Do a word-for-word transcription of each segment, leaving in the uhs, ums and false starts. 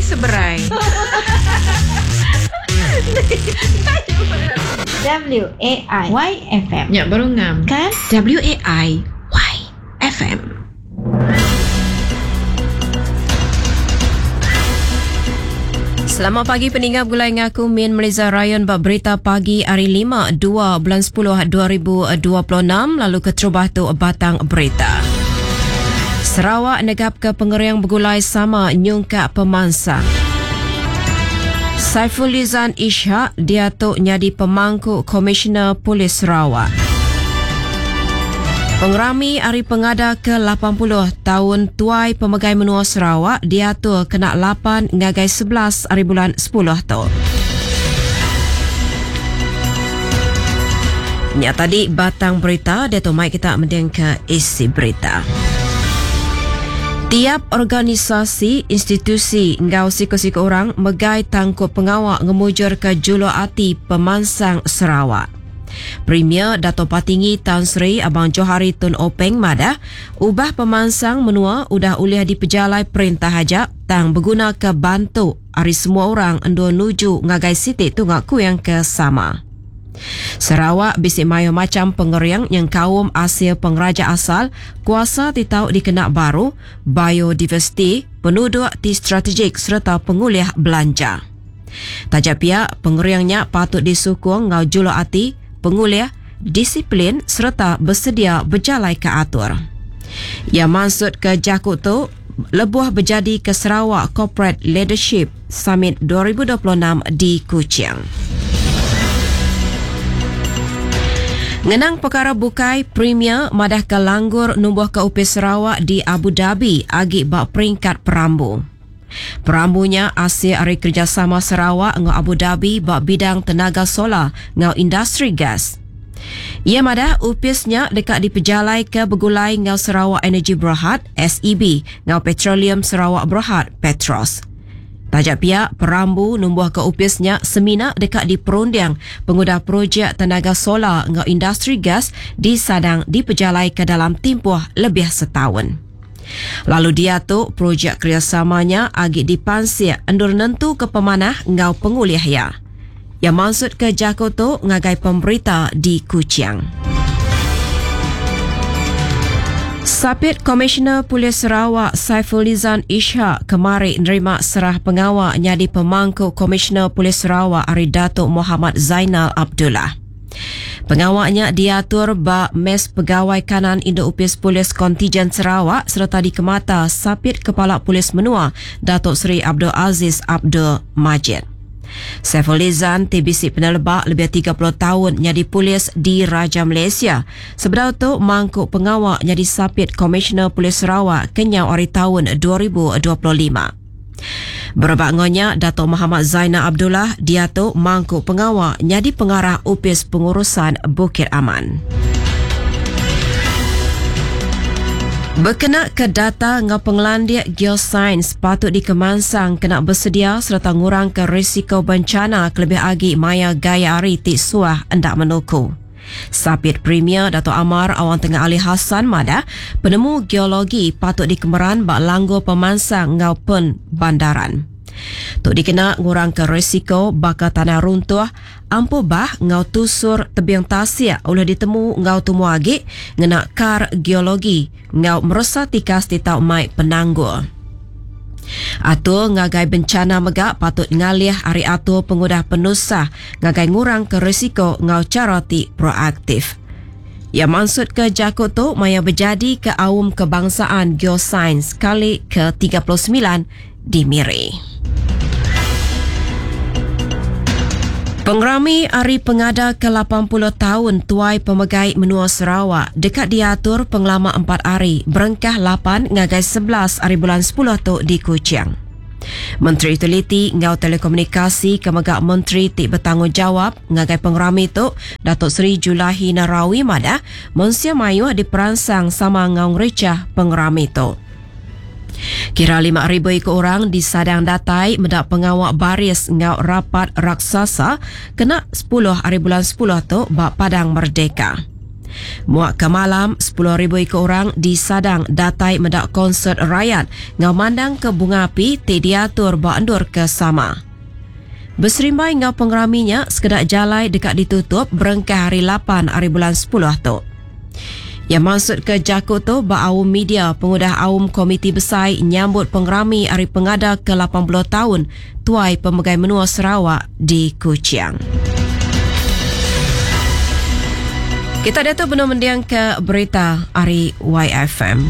seberai. W A I Y F M. Ya, baru ngam. Kan? W A I Y F M. Selamat pagi pendengar Gulai Ngaku Min Malaysia Ryan bab berita pagi hari lima dua bulan sepuluh dua ribu dua puluh enam lalu ke terubah tu batang berita. Sarawak negap ke pengeriang bergulai sama nyungkak pemansang. Saifulizan Ishak diatuk jadi pemangku Komisioner Polis Sarawak. Pengerami Hari Pengada ke lapan puluh tahun Tuai Pemegai Menua Sarawak diatur kena lapan ngagai sebelas hari bulan sepuluh tu. Ini tadi batang berita, dia tu mai kita mendeng ke isi berita. Tiap organisasi, institusi, ngau siko-siko orang megai tangkup pengawak ngemujur ke juluati pemansang Sarawak. Premier Dato' Patinggi Tan Sri Abang Johari Tun Openg Madah ubah pemansang menua udah uliah dipejalai perintah hajak tang berguna ke bantu hari semua orang endo nuju ngagai siti tu ngaku yang ke sama. Sarawak bisik mayo macam pengeriang yang kaum Asia Pengraja asal kuasa titau dikenak baru, biodiversity, penduduk di strategik serta penguliah belanja. Tajak pihak pengeriangnya patut disukung ngau juluh ati penguliah, disiplin serta bersedia berjalai ke atur. Yang maksud ke jakut tu lebuh berjadi ke Sarawak Corporate Leadership Summit dua ribu dua puluh enam di Kuching. Ngenang perkara bukai Premier Madah ke Langgur numbuh ke U P Sarawak di Abu Dhabi agi bak peringkat perambu. Perambunya Asia Hari Kerjasama Sarawak ngau Abu Dhabi bak bidang tenaga solar ngau industri gas. Ia madah upisnya dekat dipejalai ke bergulai ngau Sarawak Energy Berhad S E B ngau Petroleum Sarawak Berhad Petros. Tajak pihak perambu numbuh ke upisnya seminar dekat di perundiang pengudah projek tenaga solar ngau industri gas di Sadang dipejalai ke dalam tempoh lebih setahun. Lalu dia tu projek kerjasamanya agi dipansir endur nentu ke pemanah ngau penguliah ya. Yang maksud ke jako tu ngagai pemberita di Kuching. Sapit Komisioner Polis Sarawak Saifulizan Ishak kemari nerima serah pengawal jadi pemangku Komisioner Polis Sarawak Ari Datuk Muhammad Zainal Abdullah. Pengawaknya diatur bak Mes Pegawai Kanan Indo-Upis Polis Kontijen Sarawak serta dikemata Sapit Kepala Polis Menua Datuk Seri Abdul Aziz Abdul Majid. Saifulizan T B C penelebak lebih tiga puluh tahun jadi polis di Raja Malaysia. Sebelum itu mangkuk pengawak jadi Sapit Komisioner Polis Sarawak kenyau hari tahun dua ribu dua puluh lima. Berbakngonya Datuk Muhammad Zainal Abdullah diatuk mangkuk pengawak jadi pengarah Upis Pengurusan Bukit Aman. Berkenaan ke data ngau pengelandiak geosains patut dikemansang kena bersedia serta ngurang ke risiko bencana kelebih agi maya gaya ari tik suah endak menuku. Sapit Premier Dato' Amar Awang Tengah Ali Hassan Madah penemu geologi patut dikemeran bak langgur pemansang ngau pen bandaran. Tuk dikena ngurang ke risiko bakal tanah runtuh ampuh bah ngau tusur tebing tasik ulah ditemu ngau tumu agi ngena kar geologi ngau merosa tikas ditau mai penanggur. Atur ngagai bencana megak patut ngalih hari atur pengudah penusah ngagai ngurang ke risiko ngau cara ti proaktif. Yang maksud ke jakut tu maya berjadi ke awam kebangsaan geosains kali ke tiga puluh sembilan di Miri. Pengerami Hari Pengada ke lapan puluh tahun Tuai Pemegai Menua Sarawak dekat diatur pengelama empat hari berengkah lapan ngagai sebelas hari bulan sepuluh tu di Kuching. Menteri Utiliti ngau Telekomunikasi Kemegak Menteri Tik Bertanggungjawab ngagai pengerami tu Datuk Seri Julahi Narawi Madah Monsia Mayu diperansang sama ngau recah pengerami tu. Kira lima ribu ekor orang di Sadang Datai mendak pengawak baris ngau rapat raksasa kena sepuluh hari bulan sepuluh tu bak Padang Merdeka. Muak ke malam, sepuluh ribu ikut orang di Sadang datai medak konsert rakyat ngau mandang ke bunga api ti diatur bandur ke sama. Berserimbai ngau pengeraminya sekedak jalai dekat ditutup berengkah hari lapan hari bulan sepuluh tu. Yang maksud ke Jakut tu, Ba'awum Media, pengudah Awum Komiti Besar nyambut pengerami hari pengada ke lapan puluh tahun Tuai Pemegai Menua Sarawak di Kuching. Kita datuk benar mendiang ke berita hari Y F M.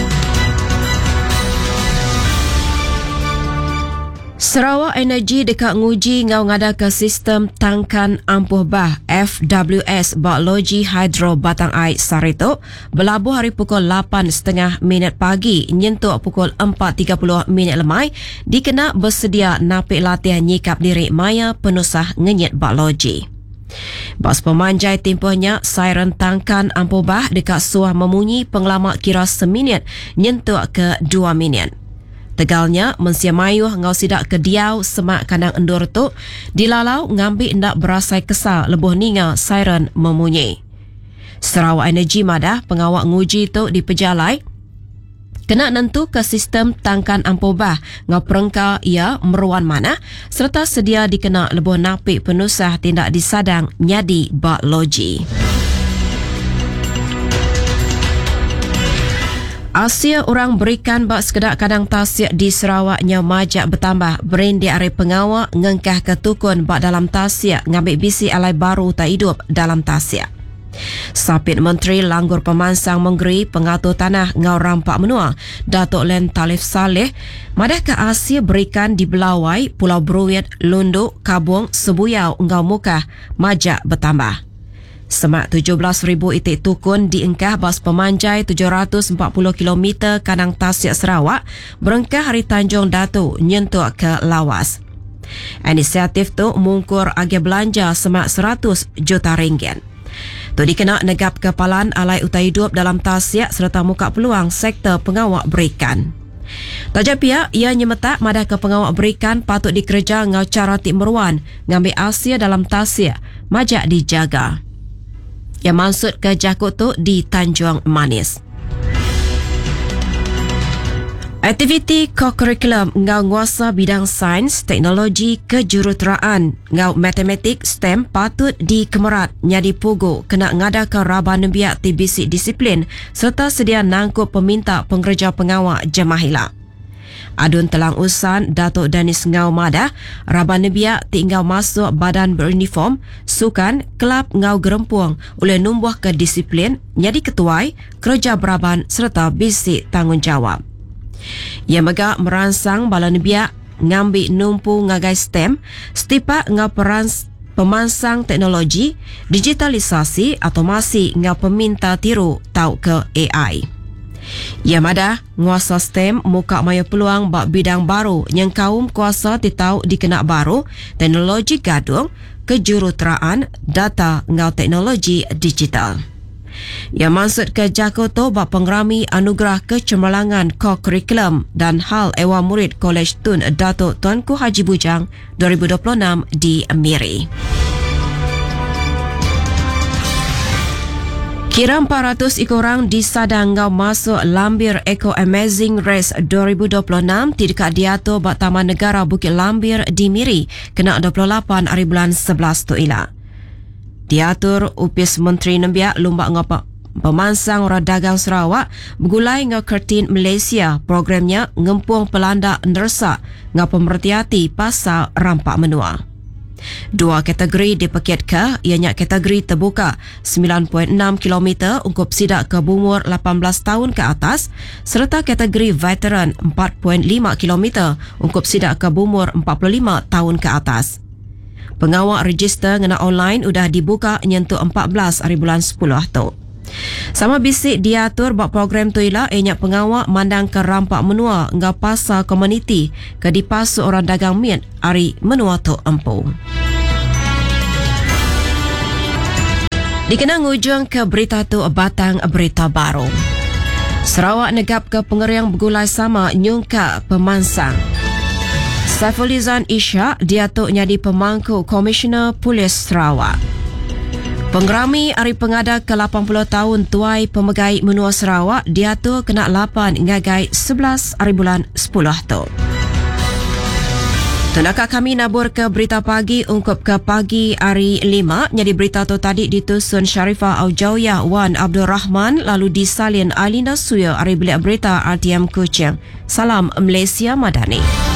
Sarawak Energy dekat nguji ngau ngada ke sistem tangkan ampuh bah F W S bak loji hidro batang air Sarito berlabuh hari pukul lapan tiga puluh minit pagi nyentuk pukul empat tiga puluh minit lemai dikena bersedia napik latihan nyikap diri maya penusah ngenyit bak loji. Bas pemanjai timpuhnya siren tangkan ampuh bah dekat suah memunyi pengelama kira seminit nyentuk ke dua minit. Tegalnya, mensia mayuh ngau sidak ke diau semak kandang endur tu, dilalau ngambil ndak berasai kesal lebuh ninga siren memunyi. Sarawak Energy madah pengawak nguji tu di pejalai, kena nentu ke sistem tangkan ampuh bah ngau perengka ia meruan mana, serta sedia dikena lebuh napik penusah tindak disadang nyadi bak loji. Asia orang berikan bak sekedak kadang tasik di Sarawaknya majak bertambah berin di area pengawak ngengkah ketukun bak dalam tasik ngambil bisi alai baru tak hidup dalam tasik. Sapit Menteri Langgur Pemansang Menggeri Pengatur Tanah Ngau Rampak Menua Datuk Len Talif Saleh madah ke Asia berikan di Belawai, Pulau Bruit, Lunduk, Kabung, Sebuyau Ngau Mukah majak bertambah. Semak tujuh belas ribu itik tukun diengkah bas pemanjai tujuh ratus empat puluh kilometer Kanang Tasik Sarawak berengkah hari Tanjung Datu nyentuk ke lawas. Inisiatif tu mungkur agi belanja semak seratus juta ringgit. Tu dikena negap kepalan alai utai hidup dalam Tasik serta muka peluang sektor pengawak berikan. Tajak pihak, ia nyemetak madah ke pengawak berikan patut dikerja ngau cara tik meruan ngambil Asia dalam Tasik majak dijaga. Yang maksud ke Jakut tu di Tanjung Manis. Aktiviti ko-kurikulum ngau nguasa bidang sains, teknologi, kejuruteraan ngau matematik STEM patut dikemerat nyadi pugu kena ngadakan raba nembiak ti bisik disiplin serta sedia nangkup peminta pengerja pengawak jemahila. Adun telang usan Datuk Danis Ngau Madah, raba nebiak tinggal masuk badan beruniform, sukan, kelab Ngau Gerempuang oleh numbuh ke disiplin, nyadi ketuai, kerja beraban serta bisik tanggungjawab. Ia megak merangsang bala nebiak ngambil numpu ngagai STEM, setipak ngau perans pemansang teknologi, digitalisasi atau masih ngau peminta tiru tau ke A I. Ia madah nguasa STEM muka maya peluang bak bidang baru yang kaum kuasa titau dikena baru teknologi gadung, kejuruteraan, data ngau teknologi digital. Ia maksud ke Jakarta bak pengerami anugerah kecemerlangan ko-kurikulum dan hal ewa murid Kolej Tun Datuk Tuanku Haji Bujang dua ribu dua puluh enam di Miri. Kira empat ratus ikut orang di Sadang ngau masuk Lambir Eco Amazing Race dua ribu dua puluh enam di dekat diatur bak Taman Negara Bukit Lambir di Miri kena dua puluh lapan hari bulan sebelas tu ila. Diatur upis Menteri Nembiak Lumbak Ngopak Pemansang Orang Dagang Sarawak bergulai ngau Kertin Malaysia programnya ngempuang pelanda nersa ngau pemerhati pasal rampak menua. Dua kategori dipekit ke, ianya kategori terbuka sembilan perpuluhan enam kilometer untuk sidak ke umur lapan belas tahun ke atas serta kategori veteran empat perpuluhan lima kilometer untuk sidak ke umur empat puluh lima tahun ke atas. Pengawak register ngena online udah dibuka nyentuh empat belas hari bulan sepuluh tu. Sama bisik diatur bak program tu ialah ianya pengawak mandang ke rampak menua ngau pasar komuniti ke dipasuk orang dagang miat hari menua tu empu. Dikenang ujung ke berita tu batang berita baru. Sarawak negap ke pengeriang bergulai sama nyungka pemansang. Saifulizan Isyak diatuk nyadi pemangku Komisioner Polis Sarawak. Penggerami Hari Pengada ke lapan puluh tahun Tuai Pemegai Menua Sarawak diatur kena lapan ngagai sebelas hari bulan sepuluh tu. Tunakah kami nabur ke berita pagi ungkup ke pagi hari lima. Jadi berita tu tadi ditusun Sharifah Aujauyah Wan Abdul Rahman lalu disalin Alina Suyo hari bilik berita R T M Kuching. Salam Malaysia Madani.